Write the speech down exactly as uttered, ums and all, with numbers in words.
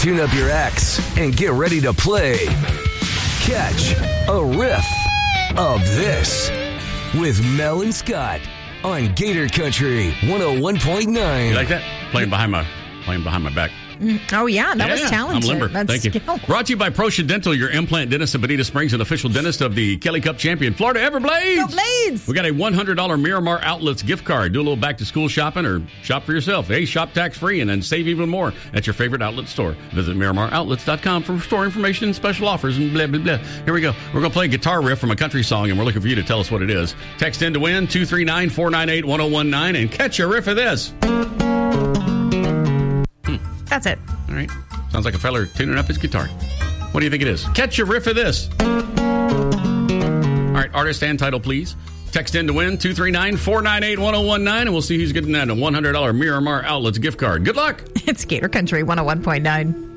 tune up your axe and get ready to play Catch a Riff of This with Mel and Scott on Gator Country one oh one point nine. You like that? Playing behind my playing behind my back. Oh, yeah, that yeah, was talented. I'm limber. That's Thank you. skill. Brought to you by Proscia Dental, your implant dentist of Bonita Springs, and official dentist of the Kelly Cup champion, Florida Everblades. Go Blades! We got a one hundred dollars Miramar Outlets gift card. Do a little back-to-school shopping or shop for yourself. Hey, shop tax-free and then save even more at your favorite outlet store. Visit Miramar Outlets dot com for store information and special offers and blah, blah, blah. Here we go. We're going to play a guitar riff from a country song, and we're looking for you to tell us what it is. Text in to win, two three nine, four nine eight, one oh one nine, and catch a riff of this. That's it. All right. Sounds like a feller tuning up his guitar. What do you think it is? Catch a riff of this. All right, artist and title, please. Text in to win, two three nine, four nine eight, one oh one nine, and we'll see who's getting that one hundred dollars Miramar Outlets gift card. Good luck. It's Gator Country one oh one point nine.